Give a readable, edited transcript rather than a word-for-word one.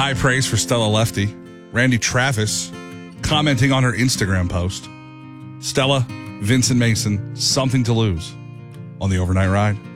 High praise for Stella Lefty. Randy Travis commenting on her Instagram post. Stella, Vincent Mason, something to lose on the overnight ride.